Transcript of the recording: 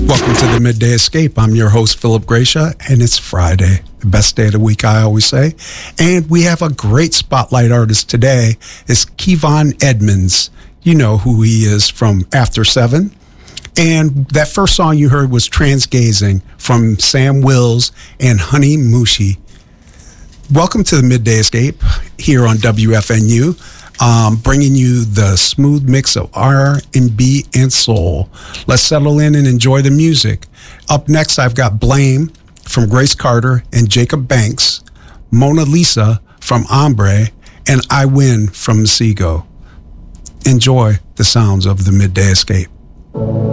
Welcome to the Midday Escape. I'm your host, Philip Gracia, and it's Friday, the best day of the week, I always say. And we have a great spotlight artist today. It's Kevon Edmonds. You know who he is from After 7. And that first song you heard was Transgazing from Sam Wills and Honey Mushi. Welcome to the Midday Escape here on WFNU. Bringing you the smooth mix of R&B and soul. Let's settle in and enjoy the music. Up next, I've got Blame from Grace Carter and Jacob Banks, Mona Lisa from Ombre, and I Win from Masego. Enjoy the sounds of the Midday Escape.